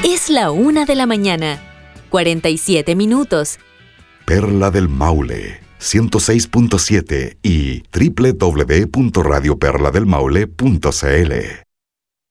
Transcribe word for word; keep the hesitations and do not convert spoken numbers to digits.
Es la una de la mañana, cuarenta y siete minutos. Perla del Maule, ciento seis punto siete y doble u doble u doble u punto radio perla del maule punto c l.